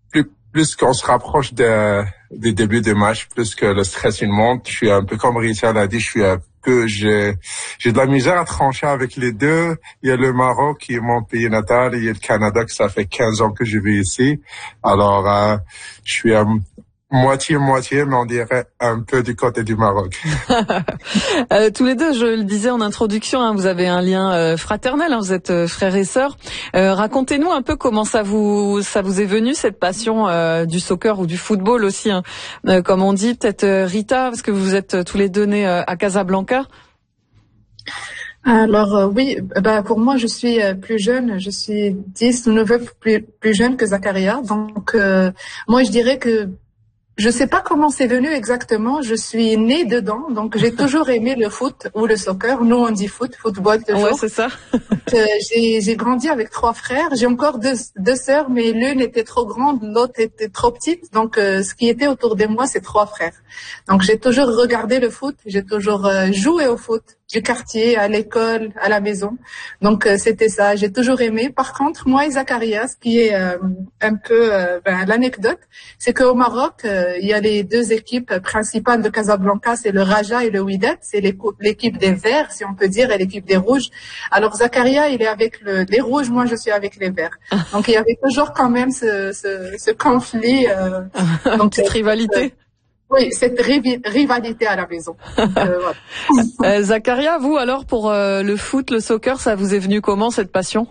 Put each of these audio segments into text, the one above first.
plus qu'on se rapproche des débuts de match, plus que le stress il monte, je suis un peu comme Richard l'a dit, j'ai de la misère à trancher avec les deux. Il y a le Maroc qui est mon pays natal, et il y a le Canada que ça fait 15 ans que je vis ici. Alors, je suis moitié, mais on dirait un peu du côté du Maroc. Tous les deux, je le disais en introduction, hein, vous avez un lien fraternel, hein, vous êtes frères et sœurs. Racontez-nous un peu comment ça vous est venu, cette passion du soccer ou du football aussi, hein, comme on dit. Peut-être Rita, parce que vous êtes tous les deux nés à Casablanca. Alors oui, pour moi je suis plus jeune, je suis 9 ans plus jeune que Zakaria. Donc moi je dirais que je sais pas comment c'est venu exactement, je suis née dedans, donc j'ai toujours aimé le foot ou le soccer. Nous on dit football toujours. Ouais, c'est ça. J'ai grandi avec 3 frères, j'ai encore deux sœurs, mais l'une était trop grande, l'autre était trop petite. Donc ce qui était autour de moi, c'est 3 frères. Donc j'ai toujours regardé le foot, j'ai toujours joué au foot du quartier, à l'école, à la maison. Donc c'était ça, j'ai toujours aimé. Par contre, moi et Zakaria, ce qui est un peu l'anecdote, c'est qu'au Maroc, il y a les 2 équipes principales de Casablanca, c'est le Raja et le Wydad, c'est l'équipe des Verts, si on peut dire, et l'équipe des Rouges. Alors Zakaria, il est avec les Rouges, moi je suis avec les Verts. Donc il y avait toujours quand même ce conflit. Donc cette rivalité. Oui, cette rivalité à la maison. Voilà. Zakaria, vous alors pour le foot, le soccer, ça vous est venu comment cette passion?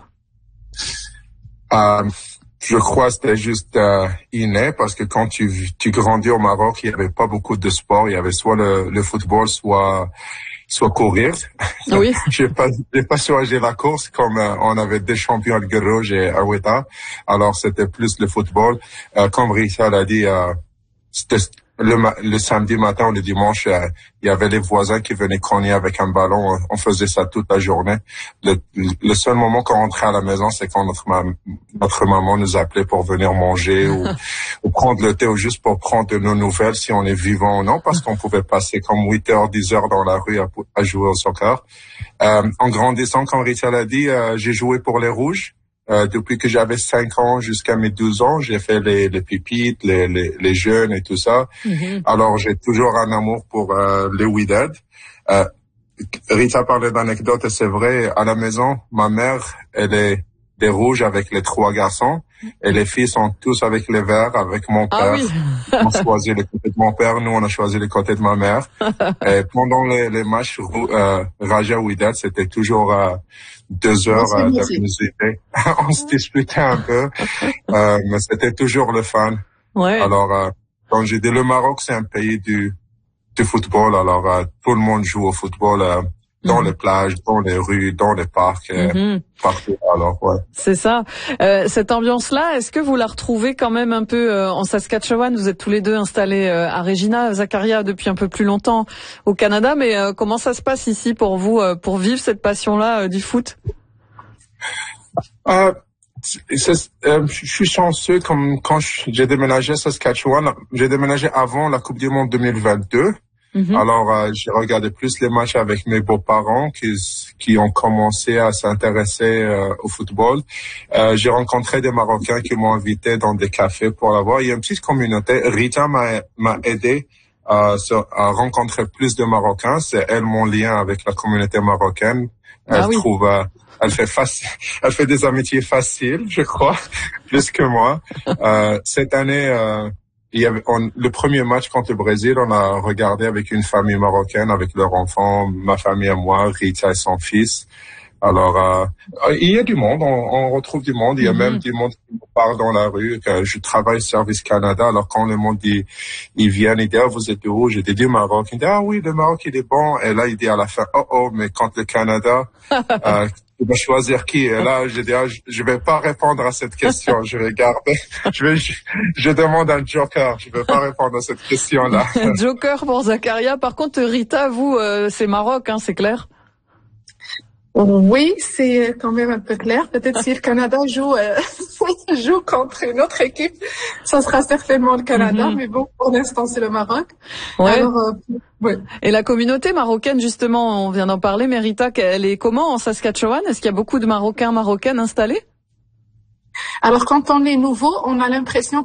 Je crois que c'était juste inné, parce que quand tu grandis au Maroc, il y avait pas beaucoup de sport. Il y avait soit le football, soit courir. Oui. j'ai pas choisi la course, comme on avait des champions de Guerrouj et Aweta. Alors c'était plus le football. Comme Richard l'a dit, c'était le samedi matin ou le dimanche, il y avait les voisins qui venaient cogner avec un ballon. On faisait ça toute la journée. Le seul moment qu'on rentrait à la maison, c'est quand notre maman nous appelait pour venir manger ou prendre le thé, ou juste pour prendre de nos nouvelles si on est vivant ou non, parce qu'on pouvait passer comme 8 heures, 10 heures dans la rue à jouer au soccer. En grandissant, comme Richard l'a dit, j'ai joué pour les Rouges. Depuis que j'avais 5 ans jusqu'à mes 12 ans, j'ai fait les pépites, les jeunes et tout ça. Mm-hmm. Alors, j'ai toujours un amour pour les Wydad. Rita parlait d'anecdotes, et c'est vrai, à la maison, ma mère, elle est des Rouges avec les 3 garçons, et les filles sont tous avec les Verts, avec mon père. Ah oui. On a choisi le côté de mon père, nous on a choisi le côté de ma mère. Et pendant les matchs Raja Wydad, c'était toujours 2 heures de musique. On se disputait un peu, mais c'était toujours le fun. Ouais. Alors, quand j'ai dit le Maroc, c'est un pays du football. Alors, tout le monde joue au football dans les plages, dans les rues, dans les parcs, partout. Alors, ouais. C'est ça. Cette ambiance-là, est-ce que vous la retrouvez quand même un peu en Saskatchewan? Vous êtes tous les deux installés à Regina, Zakaria depuis un peu plus longtemps au Canada, mais comment ça se passe ici pour vous, pour vivre cette passion-là du foot? Je suis chanceux, comme quand j'ai déménagé à Saskatchewan, j'ai déménagé avant la Coupe du Monde 2022. Alors, j'ai regardé plus les matchs avec mes beaux-parents qui ont commencé à s'intéresser au football. J'ai rencontré des Marocains qui m'ont invité dans des cafés pour la voir. Il y a une petite communauté. Rita m'a aidé à rencontrer plus de Marocains. C'est elle mon lien avec la communauté marocaine. Elle fait des amitiés faciles, je crois, plus que moi. Cette année, le premier match contre le Brésil, on a regardé avec une famille marocaine, avec leurs enfants, ma famille et moi, Rita et son fils. Alors, il y a du monde, on retrouve du monde. Il y a même du monde qui me parle dans la rue. Je travaille Service Canada, alors quand le monde dit, ils viennent, ils disent, ah, vous êtes de où? J'ai dit du Maroc. Ils disent, ah oui, le Maroc, il est bon. Et là, il dit à la fin, oh, mais quand le Canada, tu vas choisir qui? Et là, j'ai dit, je vais pas répondre à cette question. Je vais garder. Je demande un joker. Je vais pas répondre à cette question-là. Joker pour Zakaria. Par contre, Rita, vous, c'est Maroc, hein, c'est clair? Oui, c'est quand même un peu clair. Peut-être si le Canada joue contre une autre équipe, ça sera certainement le Canada. Mais bon, pour l'instant, c'est le Maroc. Ouais. Alors, ouais. Et la communauté marocaine, justement, on vient d'en parler, mais Rita, elle est comment en Saskatchewan? Est-ce qu'il y a beaucoup de Marocaines installés? Alors, quand on est nouveau, on a l'impression